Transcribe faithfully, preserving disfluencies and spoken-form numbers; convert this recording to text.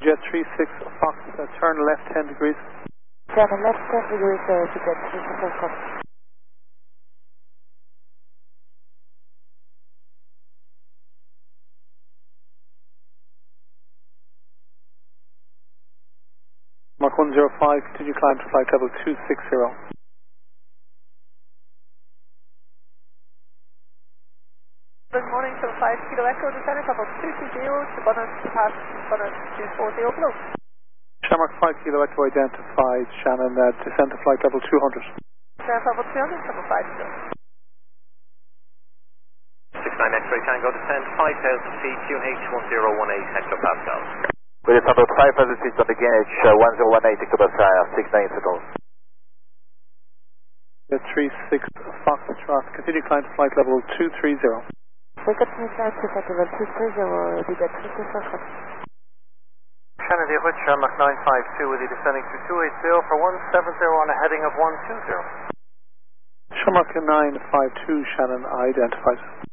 Jet three six Fox, uh, turn left ten degrees. Turn left ten degrees, uh, to Jet three six Fox. Mark one zero five, continue climb to flight level two six zero. Good morning, so five Kilo Echo, descending level two two zero to Bonnet, pass Bonnet two four zero below. Shamrock five Kilo Echo identified, Shannon, uh, descend to flight level two hundred. Descend level two hundred, level five Kilo. six nine X-ray Tango, descend five thousand feet, Q N H one zero one eight hectopascals. We descend about five thousand feet on the G H uh, one zero one eight hectopascal, six nine settle. Jet three six Fox, continue climb to flight level two three zero. We continue climb to flight level two three zero, to Jet three six Fox. Shannon Deer with Shamrock nine five two, with you descending through two eight zero for one seven zero on a heading of one two zero. Shamrock nine five two, Shannon identified.